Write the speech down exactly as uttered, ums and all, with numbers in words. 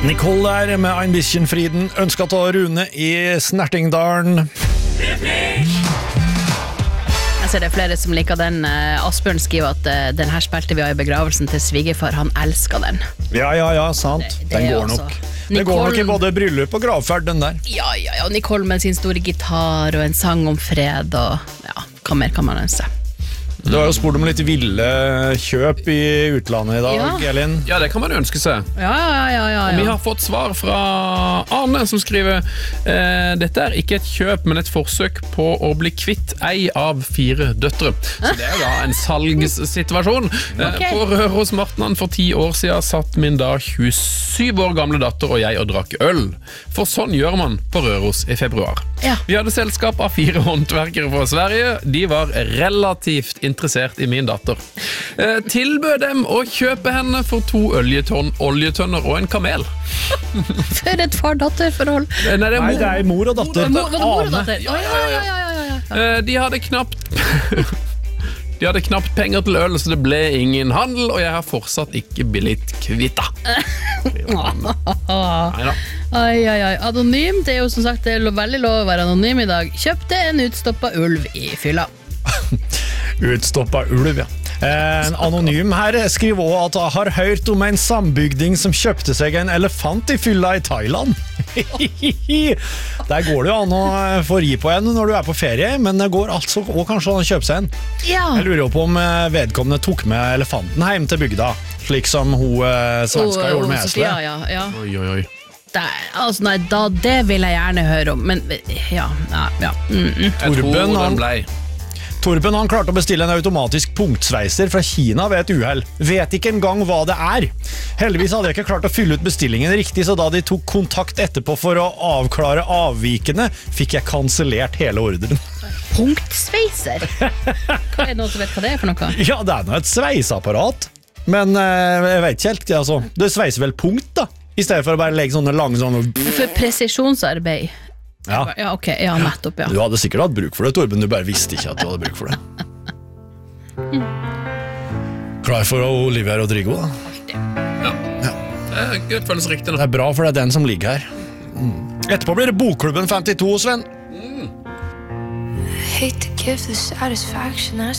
Nicole der med Ein bisschen Frieden, ønsket av Rune i Snertingdalen. Jeg ser det er flere som liker den. Asbjørn skriver at den her spilte vi av i begravelsen til svigerfar, han elsker den. Ja, ja, ja, sant. Det, det den går nok. Nicole... Det går nok i både bryllup og gravferd, den der. Ja, ja, ja. Nicole med sin store gitar og en sang om fred og ja, hva mer kan man ønske? Du har jo spurt om litt ville kjøp i utlandet i dag, ja. Elin. Ja, det kan man ønske seg. Ja, ja, ja, ja, ja. Og vi har fått svar fra Arne som skriver eh, dette er ikke et kjøp, men et forsøk på å bli kvitt ei av fire døtre. Så det er jo da en salgssituasjon. Okay. På Rørosmartnan for ti år siden satt min da tjuesyv år gamle datter og jeg og drakk øl. For sånn gjør man på Røros i februar. Ja. Vi hadde selskap av fire håndverkere fra Sverige. De var relativt interessert i min datter. Eh, tilbød dem å kjøpe henne for to oljetønn, oljetønner og en kamel. For et far-datter-forhold. Nei, det er mor, Nei, det er mor og datter. Mor, mor og datter. Ja, ja, ja, ja, ja, ja. Eh, de hadde knapt... De hadde knapt penger til øl, så det ble ingen handel, og jeg har fortsatt ikke blitt kvitta. Neida. Ai, ai, ai. Anonym, det er jo som sagt det er veldig lov å være anonym i dag. Kjøpte en utstoppet ulv i fylla. Utstoppet ulv, ja. En anonym her skriver også at jeg har hørt om en sambygding som kjøpte seg en elefant i fylla i Thailand. Der går det jo an å få ri på en når du er på ferie, men det går altså også kanskje an å kjøpe seg en. Ja. Jeg lurer jo på om vedkommende tok med elefanten hjem til bygda, slik som hun svenska oh, gjorde med Esle. Ja, ja, ja. Oi, oi, oi. Det, altså, nei, da, det vil jeg gjerne høre om, men ja, ja, ja. Mm, mm. Jeg tror den ble... Torben han klarte å bestille en automatisk punktsveiser fra Kina ved et uheld. Vet ikke engang hva det er. Heldigvis hadde jeg ikke klart å fylle ut bestillingen riktig, så da de tok kontakt etterpå for å avklare avvikene, fikk jeg kansellert hele ordren. Punktsveiser? Hva er det noen som vet hva det er for noe? Ja, det er noe et sveiseapparat. Men eh, jeg vet ikke helt, altså. Du sveiser vel punkt da? I stedet for å bare legge sånne lange sånne... For presisjonsarbeid. Ja. Ja, ok, ja, nettopp, ja. Du hadde sikkert hatt bruk for det, Torben, du bare visste ikke at du hadde bruk for det. Klar for Olivia Rodrigo, da? Ja, ja. Det føles riktig. Det er bra, for det er den som ligger her. Mm. Etterpå blir det Bokklubben femtito, Sven. Hate to give the satisfaction I